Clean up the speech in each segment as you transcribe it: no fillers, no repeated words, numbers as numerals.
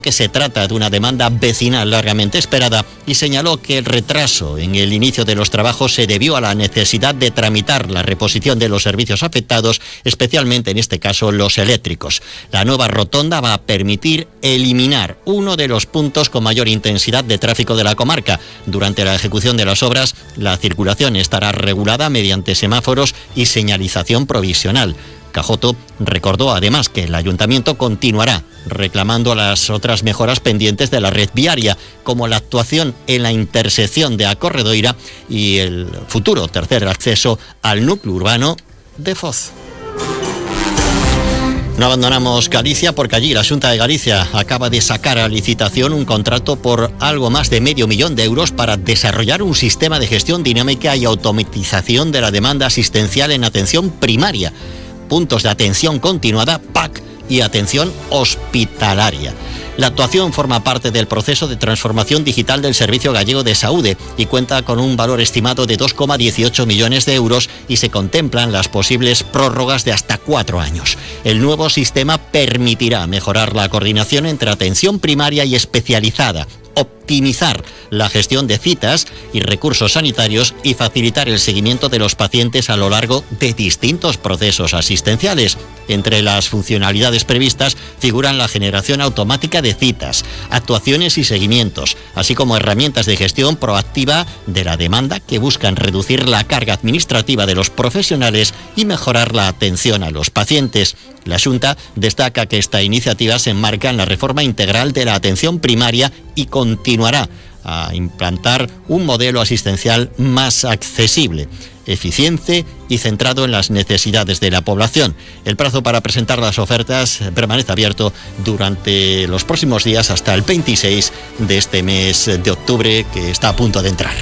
que se trata de una demanda vecinal largamente esperada y señaló que el retraso en el inicio de los trabajos se debió a la necesidad de tramitar la reposición de los servicios afectados, especialmente en este caso los eléctricos. La nueva rotonda va a permitir eliminar uno de los puntos con mayor intensidad de tráfico de la comarca. Durante la ejecución de las obras, la circulación estará regulada mediante semáforos y señalización provisional. Cajoto recordó además que el ayuntamiento continuará reclamando las otras mejoras pendientes de la red viaria, como la actuación en la intersección de A Corredoira y el futuro tercer acceso al núcleo urbano de Foz. No abandonamos Galicia porque allí la Xunta de Galicia acaba de sacar a licitación un contrato por algo más de $500,000 euros para desarrollar un sistema de gestión dinámica y automatización de la demanda asistencial en atención primaria, puntos de atención continuada, PAC, y atención hospitalaria. La actuación forma parte del proceso de transformación digital del Servicio Gallego de Saúde y cuenta con un valor estimado de 2,18 millones de euros y se contemplan las posibles prórrogas de hasta 4 años. El nuevo sistema permitirá mejorar la coordinación entre atención primaria y especializada, optimizar la gestión de citas y recursos sanitarios y facilitar el seguimiento de los pacientes a lo largo de distintos procesos asistenciales. Entre las funcionalidades previstas figuran la generación automática de citas, actuaciones y seguimientos, así como herramientas de gestión proactiva de la demanda que buscan reducir la carga administrativa de los profesionales y mejorar la atención a los pacientes. La Xunta destaca que esta iniciativa se enmarca en la reforma integral de la atención primaria y continuará a implantar un modelo asistencial más accesible, eficiente y centrado en las necesidades de la población. El plazo para presentar las ofertas permanece abierto durante los próximos días hasta el 26 de este mes de octubre que está a punto de entrar.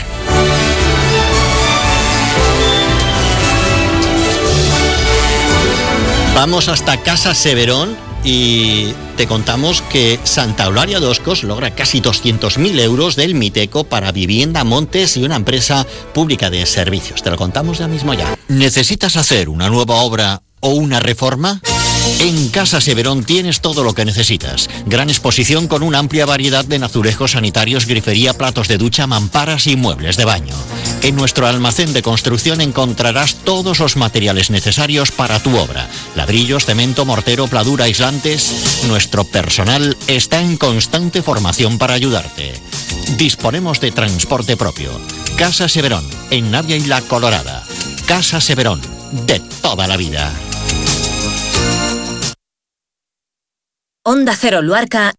Vamos hasta Casa Severón y te contamos que Santa Eulalia de Oscos logra casi 200.000 euros del Miteco para Vivienda Montes y una empresa pública de servicios. Te lo contamos ya mismo ya. ¿Necesitas hacer una nueva obra o una reforma? En Casa Severón tienes todo lo que necesitas. Gran exposición con una amplia variedad de azulejos sanitarios, grifería, platos de ducha, mamparas y muebles de baño. En nuestro almacén de construcción encontrarás todos los materiales necesarios para tu obra. Ladrillos, cemento, mortero, pladura, aislantes. Nuestro personal está en constante formación para ayudarte. Disponemos de transporte propio. Casa Severón, en Navia y La Colorada. Casa Severón, de toda la vida. Onda Cero Luarca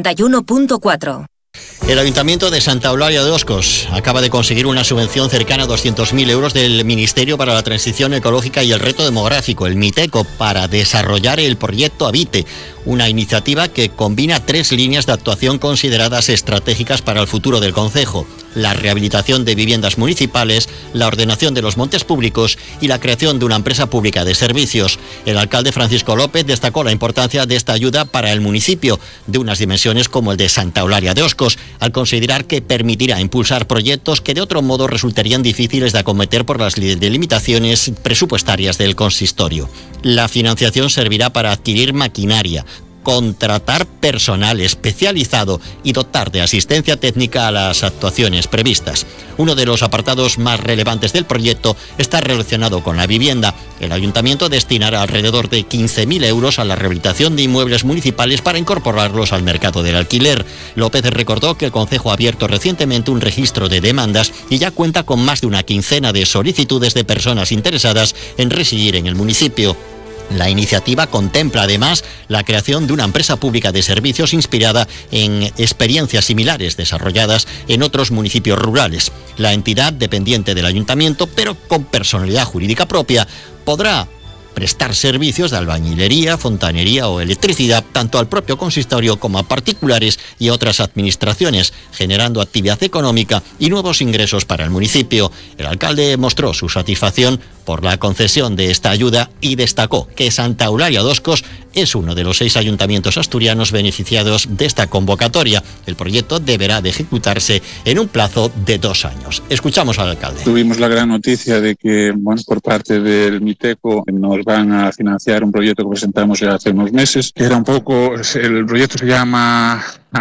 91.4. El Ayuntamiento de Santa Eulalia de Oscos acaba de conseguir una subvención cercana a 200.000 euros del Ministerio para la Transición Ecológica y el Reto Demográfico, el Miteco, para desarrollar el proyecto Habite, una iniciativa que combina 3 líneas de actuación consideradas estratégicas para el futuro del concejo: la rehabilitación de viviendas municipales, la ordenación de los montes públicos y la creación de una empresa pública de servicios. El alcalde Francisco López destacó la importancia de esta ayuda para el municipio, de unas dimensiones como el de Santa Eulalia de Oscos, al considerar que permitirá impulsar proyectos que de otro modo resultarían difíciles de acometer por las limitaciones presupuestarias del consistorio. La financiación servirá para adquirir maquinaria, contratar personal especializado y dotar de asistencia técnica a las actuaciones previstas. Uno de los apartados más relevantes del proyecto está relacionado con la vivienda. El ayuntamiento destinará alrededor de 15.000 euros a la rehabilitación de inmuebles municipales para incorporarlos al mercado del alquiler. López recordó que el concejo ha abierto recientemente un registro de demandas y ya cuenta con más de una quincena de solicitudes de personas interesadas en residir en el municipio. La iniciativa contempla además la creación de una empresa pública de servicios inspirada en experiencias similares desarrolladas en otros municipios rurales. La entidad, dependiente del ayuntamiento, pero con personalidad jurídica propia, podrá prestar servicios de albañilería, fontanería o electricidad tanto al propio consistorio como a particulares y otras administraciones, generando actividad económica y nuevos ingresos para el municipio. El alcalde mostró su satisfacción por la concesión de esta ayuda y destacó que Santa Eulalia de Oscos es uno de los 6 ayuntamientos asturianos beneficiados de esta convocatoria. El proyecto deberá de ejecutarse en un plazo de 2 años. Escuchamos al alcalde. Tuvimos la gran noticia de que, por parte del Miteco nos van a financiar un proyecto que presentamos ya hace unos meses, que era un poco, el proyecto se llama